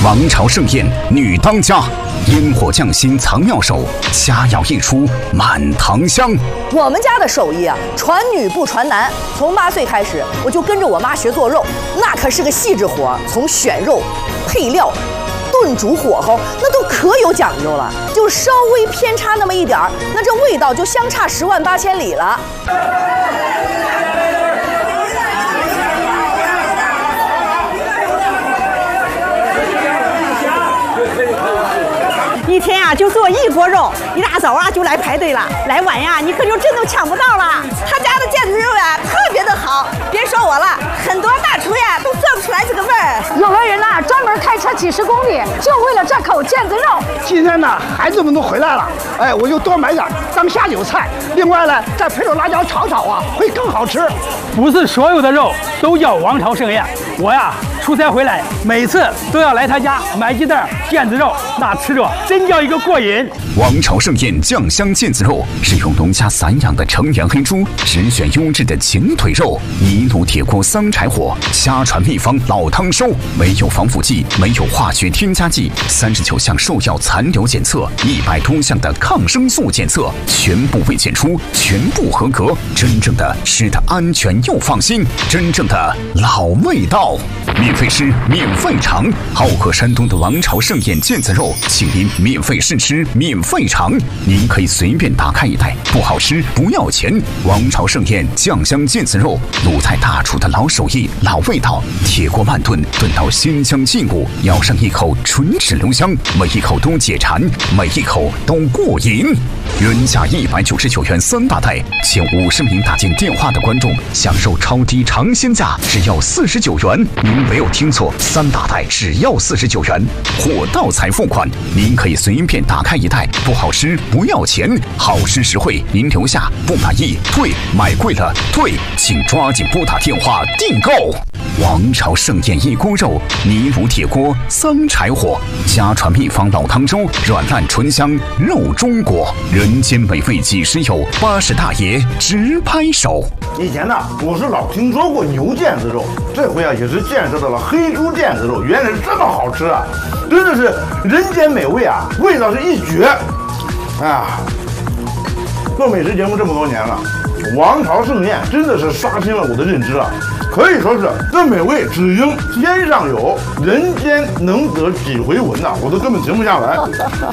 王朝盛宴女当家，烟火匠心藏妙手，佳肴一出满堂香。 我们家的手艺啊，传女不传男。从8岁开始，我就跟着我妈学做肉，那可是个细致活，从选肉、配料、炖煮火候，那都可有讲究了。就稍微偏差那么一点儿，那这味道就相差10万8千里了。 一天啊就做1锅肉，一大早啊就来排队了，来晚呀你可就真都抢不到了。他家的腱子肉呀特别的好，别说我了，很多大厨呀都做不出来这个味儿。 有的人呐专门开车几10公里，就为了这口腱子肉。 今天呢孩子们都回来了，哎，我就多买点当下酒菜。另外呢，再配着辣椒炒炒啊，会更好吃。 不是所有的肉都叫王朝盛宴，我呀出差回来，每次都要来他家买几袋腱子肉，那吃着真叫一个过瘾。 王朝盛宴酱香腱子肉是用农家散养的成年黑猪，只选优质的前腿肉，泥炉铁锅桑柴火，家传秘方老汤收，没有防腐剂，没有化学添加剂，39项兽药残留检测，100多项的抗生素检测，全部未检出，全部合格。真正的吃的安全又放心，真正的老味道。免费吃，免费尝，好客山东的王朝盛宴腱子肉，请您免费试吃，免费尝。您可以随便打开一袋，不好吃不要钱。王朝盛宴酱香腱子肉，鲁菜大厨的老手艺、老味道，铁锅慢炖，炖到鲜香劲骨，咬上一口唇齿留香，每一口都解馋，每一口都过瘾。原价199元3大袋，前50名打进电话的观众享受超低尝鲜价，只要49元。您没有听错，3大袋只要49元，货到才付款。您可以随便打开一袋，不好吃不要钱，好吃实惠。您留下，不满意退，买贵了退，请抓紧拨打电话订购。王朝盛宴1锅肉，泥炉铁锅桑柴火，家传秘方老汤粥，软烂醇香肉中国，人间美味几时有？80大爷直拍手。 以前呢，我是老听说过牛腱子肉，这回啊也是见识到了黑猪腱子肉，原来是这么好吃啊！真的是人间美味啊，味道是一绝。啊，做美食节目这么多年了，王朝盛宴真的是刷新了我的认知啊！可以说是这美味只应天上有，人间能得几回闻呐，我都根本停不下来。